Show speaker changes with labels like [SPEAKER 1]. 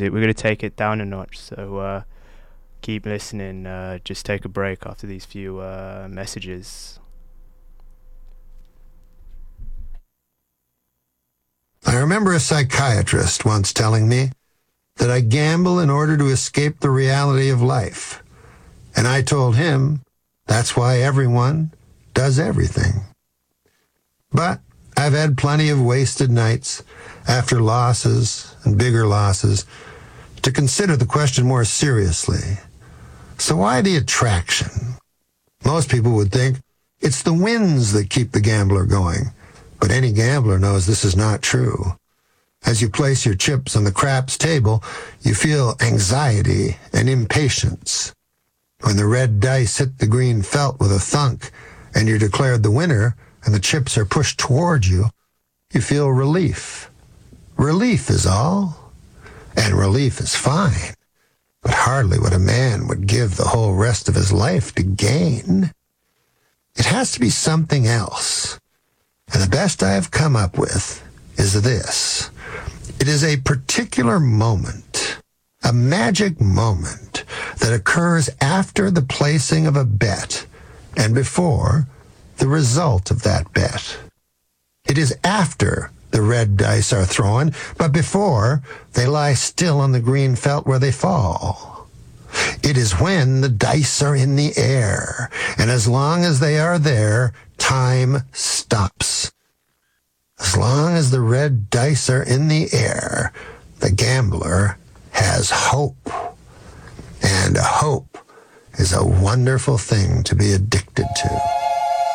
[SPEAKER 1] music. We're going to take it down a notch, so keep listening. Just take a break after these few messages.
[SPEAKER 2] I remember a psychiatrist once telling me that I gamble in order to escape the reality of life. And I told him that's why everyone does everything. But I've had plenty of wasted nights after losses and bigger losses to consider the question more seriously. So why the attraction? Most people would think it's the wins that keep the gambler going. But any gambler knows this is not true. As you place your chips on the craps table, you feel anxiety and impatience. When the red dice hit the green felt with a thunk and you're declared the winner and the chips are pushed toward you, you feel relief. Relief is all. And relief is fine, but hardly what a man would give the whole rest of his life to gain. It has to be something else. And the best I have come up with is this. It is a particular moment, a magic moment that occurs after the placing of a bet and before the result of that bet. It is after the red dice are thrown, but before they lie still on the green felt where they fall. It is when the dice are in the air, and as long as they are there, time stops. As long as the red dice are in the air, the gambler has hope. And hope is a wonderful thing to be addicted to.